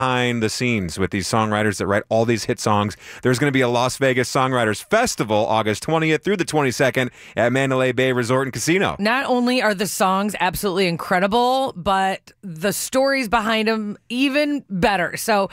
behind the scenes with these songwriters that write all these hit songs. There's going to be a Las Vegas Songwriters Festival August 20th through the 22nd at Mandalay Bay Resort and Casino. Not only are the songs absolutely incredible, but the stories behind them even better. So